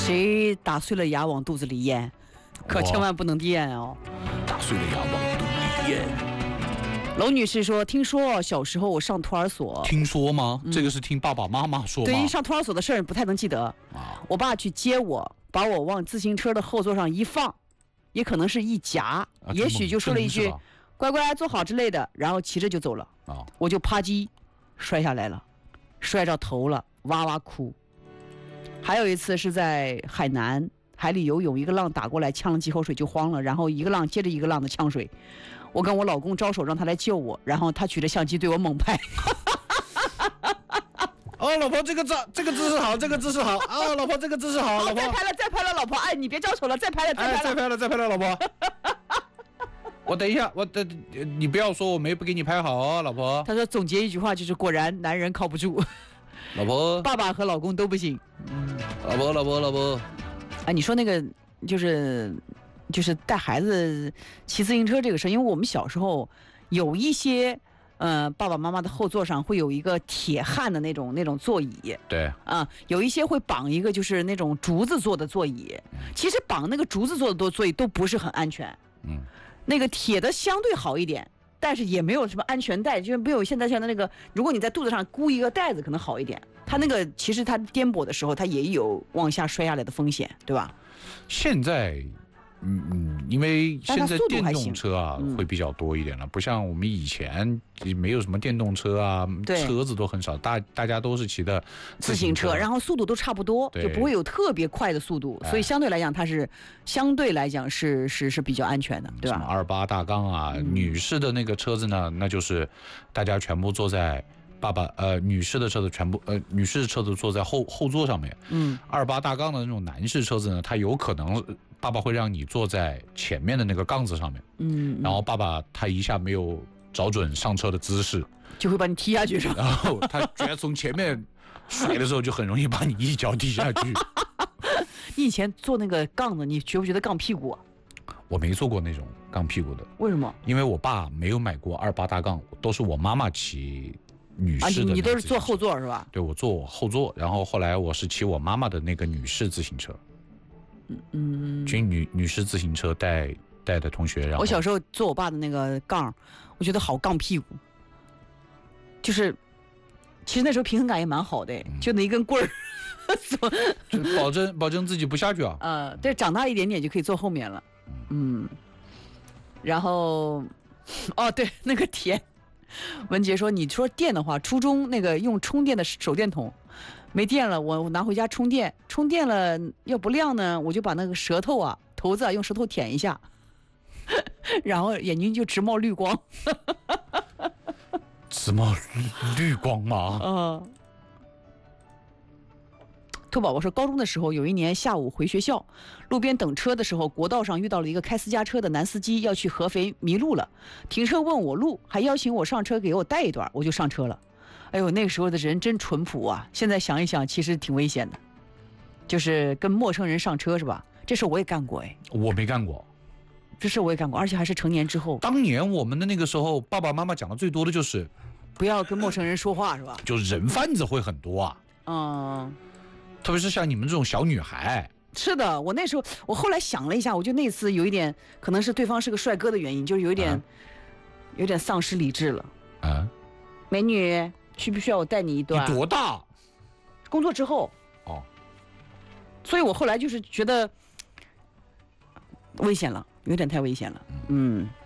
谁打碎了牙往肚子里咽，可千万不能咽哦。 打碎了牙往肚里咽。 娄女士说：“听说小时候我上托儿所， 听说吗？这个是听爸爸妈妈说吗？ 对于上托儿所的事儿不太能记得。我爸去接我，把我往自行车的后座上一放，也可能是一夹，也许就说了一句‘乖乖坐好’之类的，然后骑着就走了。我就啪叽摔下来了，摔着头了，哇哇哭。还有一次是在海南海里游泳，一个浪打过来，呛了几口水就慌了，然后一个浪接着一个浪的呛水。”我跟我老公招手让他来救我，然后他举着相机对我猛拍。 哦，老婆，这个姿势好，这个姿势好啊！老婆，这个姿势好，老婆。 再拍了，老婆，哎，你别招手了，再拍了，老婆。 我等一下，你不要说我不给你拍好哦，老婆。 他说总结一句话就是：果然男人靠不住。 老婆， 爸爸和老公都不行。 老婆。 哎，你说那个就是带孩子骑自行车这个事，因为我们小时候有一些爸爸妈妈的后座上会有一个铁焊的那种座椅， 对啊，有一些会绑一个就是那种竹子做的座椅，其实绑那个竹子做的座椅都不是很安全，那个铁的相对好一点，但是也没有什么安全带，就是没有现在像的那个，如果你在肚子上箍一个带子可能好一点，它那个其实它颠簸的时候它也有往下摔下来的风险，对吧？ 现在因为现在电动车啊会比较多一点了，不像我们以前没有什么电动车啊，车子都很少，大家都是骑的自行车， 然后速度都差不多，就不会有特别快的速度，所以相对来讲它是相对来讲是比较安全的，对吧？ 什么28大杠啊，女士的那个车子呢，那就是大家全部坐在女士的车子女士的车子坐在后座上面。28大杠的那种男士车子呢，它有可能爸爸会让你坐在前面的那个杠子上面。然后爸爸他一下没有找准上车的姿势， 就会把你踢下去，是吧？ 然后他觉得从前面甩的时候，就很容易把你一脚踢下去。 你以前坐那个杠子，你觉不觉得杠屁股啊？ 我没坐过那种杠屁股的。 为什么？ 因为我爸没有买过28大杠，都是我妈妈骑。女士的， 你都是坐后座是吧？ 对，我坐后座，然后后来我是骑我妈妈的那个女士自行车，女士自行车带的同学。然后我小时候坐我爸的那个杠，我觉得好杠屁股，就是其实那时候平衡感也蛮好的，就那一根棍儿， 就保证自己不下去啊。 对，长大一点点就可以坐后面了。然后对，那个田。文杰说：“你说电的话，初中那个用充电的手电筒没电了，我拿回家充电了要不亮呢，我就把那个头子用舌头舔一下，然后眼睛就直冒绿光， 直冒绿光吗？” 兔宝宝说，高中的时候有一年下午回学校，路边等车的时候，国道上遇到了一个开私家车的男司机，要去合肥迷路了，停车问我路，还邀请我上车给我带一段，我就上车了。哎呦，那个时候的人真淳朴啊！现在想一想，其实挺危险的，就是跟陌生人上车是吧？这事我也干过。 我没干过， 这事我也干过，而且还是成年之后。 当年我们的那个时候，爸爸妈妈讲的最多的就是不要跟陌生人说话是吧？ 就是人贩子会很多啊。特别是像你们这种小女孩。 是的，我那时候我后来想了一下，我就那次有一点可能是对方是个帅哥的原因，就是有点丧失理智了。美女，需不需要我带你一段？ 你多大？ 工作之后。所以我后来就是觉得危险了，有点太危险了。